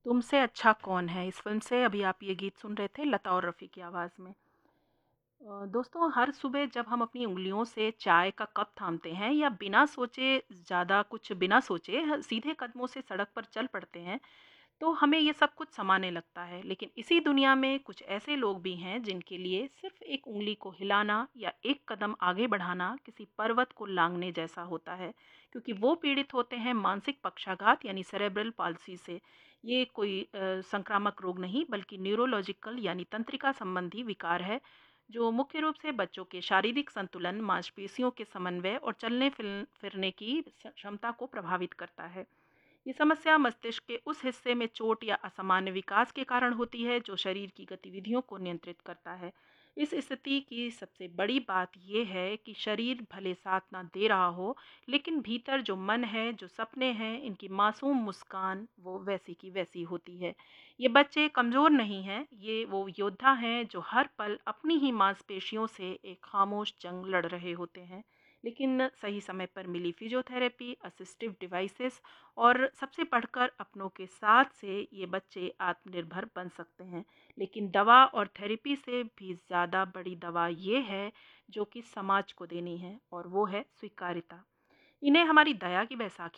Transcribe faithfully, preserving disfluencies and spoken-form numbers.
तुमसे अच्छा कौन है इस फ़िल्म से अभी आप ये गीत सुन रहे थे लता और रफ़ी की आवाज़ में। अ, दोस्तों हर सुबह जब हम अपनी उँगलियों से चाय का कप थामते हैं या बिना सोचे ज़्यादा कुछ बिना सोचे ह सीधे कदमों से सड़क पर चल पड़ते हैं, तो हमें ये सब कुछ समाने लगता है। लेकिन इसी दुनिया में कुछ ऐसे लोग भी हैं जिनके लिए सिर्फ़ एक उँगली को हिलाना या एक कदम आगे बढ़ाना किसी पर्वत को लांघने जैसा होता है, क्योंकि वो पीड़ित होते हैं मानसिक पक्षाघात यानी सेरेब्रल पाल्सी से। ये कोई अ, संक्रामक रोग नहीं बल्कि न्यूरोलॉजिकल यानी तंत्रिका संबंधी विकार है, जो मुख्य रूप से बच्चों के शारीरिक संतुलन, मांसपेशियों के समन्वय और चलने फिल फिरने की स क्षमता को प्रभावित करता है। ये समस्या मस्तिष्क के उस हिस्से में चोट या असामान्य विकास के कारण होती है जो शरीर की गतिविधियों को नियंत्रित करता है। इस स्थिति की सबसे बड़ी बात यह है कि शरीर भले साथ ना दे रहा हो, लेकिन भीतर जो मन है, जो सपने हैं, इनकी मासूम मुस्कान वो वैसी की वैसी होती है। ये बच्चे कमज़ोर नहीं हैं, ये वो योद्धा हैं जो हर पल अपनी ही मांसपेशियों से एक खामोश जंग लड़ रहे होते हैं। लेकिन सही समय पर मिली फिजियोथेरेपी, असिस्टिव डिवाइसेस और सबसे पढ़कर अपनों के साथ से ये बच्चे आत्मनिर्भर बन सकते हैं। लेकिन दवा और थेरेपी से भी ज़्यादा बड़ी दवा ये है जो कि समाज को देनी है, और वो है स्वीकार्यता। इन्हें हमारी दया की बैसाखी